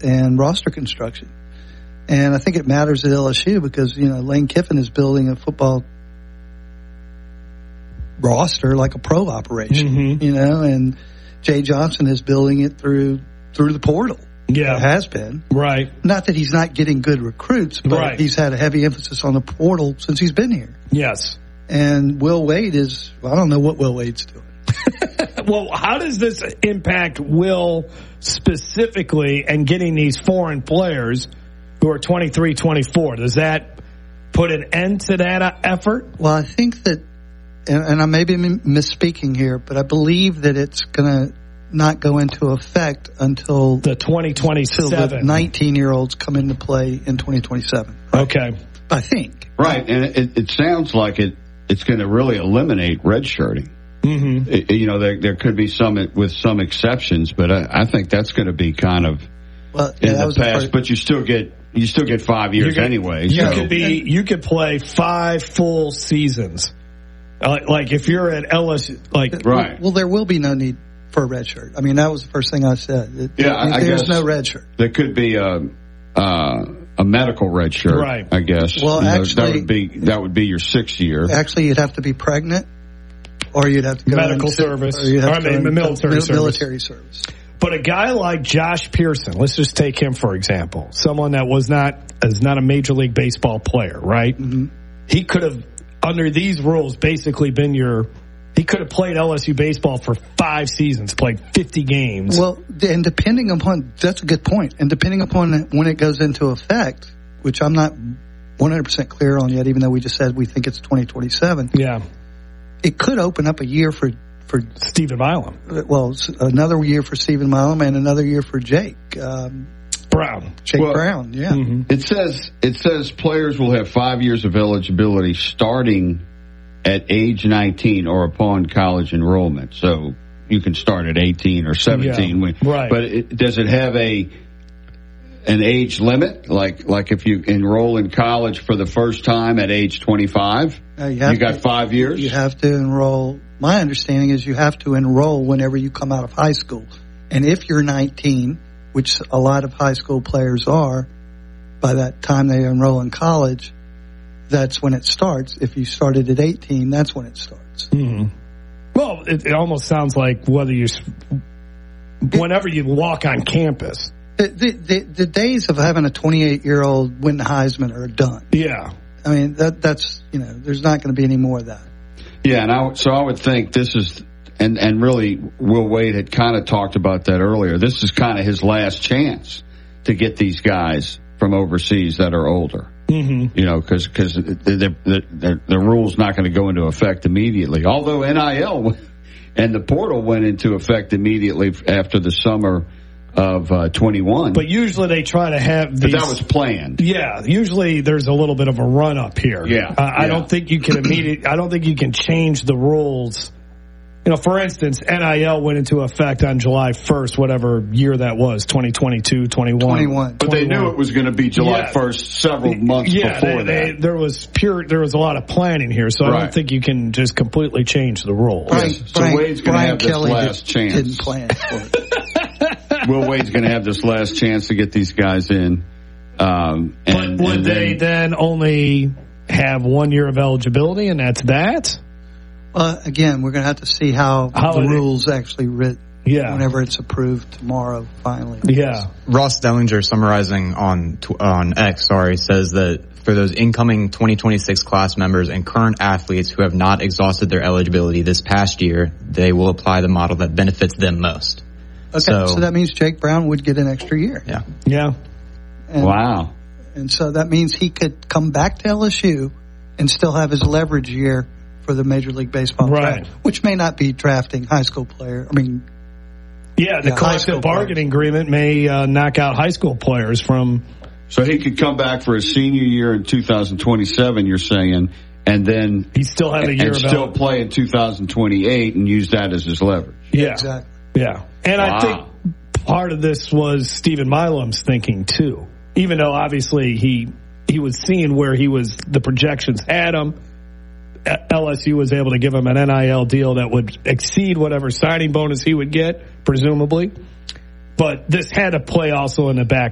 and roster construction. And I think it matters at LSU because, Lane Kiffin is building a football roster like a pro operation, and Jay Johnson is building it through the portal. Yeah. It has been. Right. Not that he's not getting good recruits, but he's had a heavy emphasis on the portal since he's been here. Yes. And Will Wade I don't know what Will Wade's doing. Well, how does this impact Will specifically and getting these foreign players who are 23, 24? Does that put an end to that effort? Well, I think that, and I may be misspeaking here, but I believe that it's going to not go into effect until the 2027. Until the 19-year-olds come into play in 2027. Okay. I think. Right, and it sounds like it's going to really eliminate redshirting. Mm-hmm. There could be some with some exceptions, but I think that's going to be kind of in the past. But you still get 5 years anyway. You could play 5 full seasons. Like if you're at LSU, right. Well, there will be no need for a red shirt. I mean, that was the first thing I said. There's no red shirt. There could be a medical red shirt, right? I guess. Well, actually, that would be your 6th year. Actually, you'd have to be pregnant, or you'd have to go medical service, military service. But a guy like Josh Pearson, let's just take him for example. Someone that is not a Major League Baseball player, right? Mm-hmm. He could have, under these rules, basically been he could have played LSU baseball for 5 seasons, played 50 games. Well, and depending upon, that's a good point. And depending upon when it goes into effect, which I'm not 100% clear on yet, even though we just said we think it's 2027. Yeah. It could open up a year for Stephen Milam. Well, another year for Stephen Milam and another year for Jake Brown. Brown, yeah. Mm-hmm. It says players will have 5 years of eligibility starting at age 19 or upon college enrollment. So you can start at 18 or 17. Yeah, right. But does it have an age limit? Like if you enroll in college for the first time at age 25, you got 5 years? You have to enroll. My understanding is you have to enroll whenever you come out of high school. And if you're 19, which a lot of high school players are, by that time they enroll in college, that's when it starts. If you started at 18, that's when it starts. Mm-hmm. Well, it almost sounds like whenever you walk on campus. The days of having a 28-year-old win the Heisman are done. Yeah. I mean, that's there's not going to be any more of that. Yeah, and I would think this is, and really Will Wade had kind of talked about that earlier. This is kind of his last chance to get these guys from overseas that are older. Mm-hmm. Because the rule's not going to go into effect immediately. Although NIL and the portal went into effect immediately after the summer of 21. But usually they try to have these. But that was planned. Yeah, usually there's a little bit of a run up here. Yeah, I don't think you can I don't think you can change the rules. For instance, NIL went into effect on July 1st, whatever year that was, 2022, 21. But they knew it was going to be July 1st several months before that. There was a lot of planning here, so I don't think you can just completely change the rules. So Wade's going to have this last chance. Didn't plan for it. Will Wade's going to have this last chance to get these guys in. But would they then only have 1 year of eligibility, and that's that? Again, we're going to have to see how the rules actually written. Yeah. Whenever it's approved tomorrow, finally. Yeah. Ross Dellinger, summarizing on X, says that for those incoming 2026 class members and current athletes who have not exhausted their eligibility this past year, they will apply the model that benefits them most. Okay, so that means Jake Brown would get an extra year. Yeah. Yeah. Wow. And so that means he could come back to LSU and still have his leverage year for the Major League Baseball draft, which may not be drafting high school player. I mean, the collective bargaining agreement may knock out high school players from. So he could come back for his senior year in 2027. You're saying, and then he still have a year, and still play in 2028 and use that as his leverage. Yeah, exactly. Yeah, and I think part of this was Stephen Milam's thinking too. Even though obviously he was seeing where the projections had him. LSU was able to give him an NIL deal that would exceed whatever signing bonus he would get, presumably. But this had to play also in the back